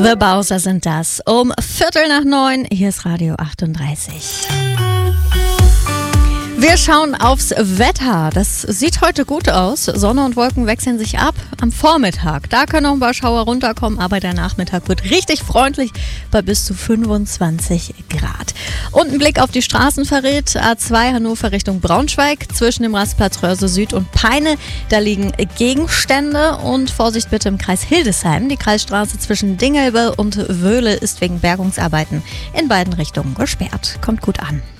The Bowser sind das. Um 8:15. Hier ist Radio 38. Wir schauen aufs Wetter. Das sieht heute gut aus. Sonne und Wolken wechseln sich ab. Am Vormittag, da können noch ein paar Schauer runterkommen, aber der Nachmittag wird richtig freundlich bei bis zu 25 Grad. Und ein Blick auf die Straßen verrät: A2 Hannover Richtung Braunschweig, zwischen dem Rastplatz Röhrse Süd und Peine. Da liegen Gegenstände und Vorsicht bitte im Kreis Hildesheim. Die Kreisstraße zwischen Dingelbe und Wöhle ist wegen Bergungsarbeiten in beiden Richtungen gesperrt. Kommt gut an.